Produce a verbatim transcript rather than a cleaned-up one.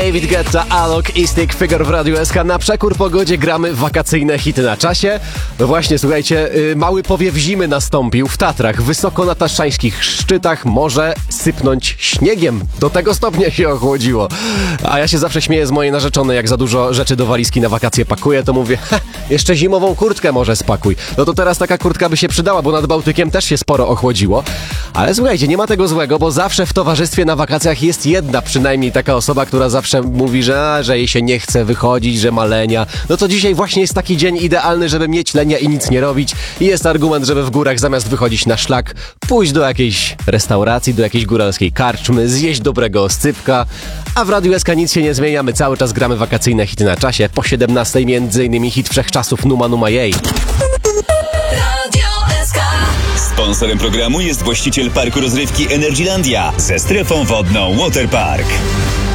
David Guetta, Alok i Stick Figure w Radiu S K. Na przekór pogodzie gramy wakacyjne hity na czasie. No właśnie, słuchajcie, mały powiew zimy nastąpił w Tatrach. Wysoko na tatrzańskich szczytach może sypnąć śniegiem. Do tego stopnia się ochłodziło. A ja się zawsze śmieję z mojej narzeczonej, jak za dużo rzeczy do walizki na wakacje pakuję, to mówię, jeszcze zimową kurtkę może spakuj. No to teraz taka kurtka by się przydała, bo nad Bałtykiem też się sporo ochłodziło. Ale słuchajcie, nie ma tego złego, bo zawsze w towarzystwie na wakacjach jest jedna przynajmniej taka osoba, która zawsze mówi, że, a, że jej się nie chce wychodzić, że ma lenia. No to dzisiaj właśnie jest taki dzień idealny, żeby mieć lenia i nic nie robić. I jest argument, żeby w górach zamiast wychodzić na szlak, pójść do jakiejś restauracji, do jakiejś góralskiej karczmy, zjeść dobrego oscypka. A w Radiu S K nic się nie zmienia, my cały czas gramy wakacyjne hity na czasie. Po siedemnastej między innymi hit wszechczasów Numa Numa Jej. Sponsorem programu jest właściciel parku rozrywki Energylandia ze strefą wodną Waterpark.